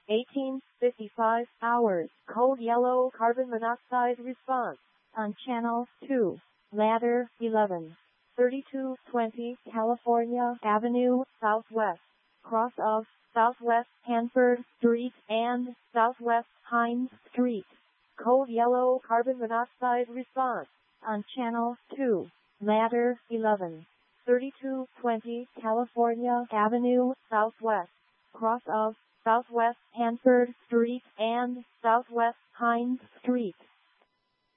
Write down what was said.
18:55 hours. Code yellow carbon monoxide response on channel 2. Ladder 11. 3220 California Avenue, Southwest. Cross of Southwest Hanford Street and Southwest Hines Street. Code yellow carbon monoxide response on channel 2. Ladder 11. 3220 California Avenue, Southwest. Cross of Southwest Hanford Street and Southwest Hines Street.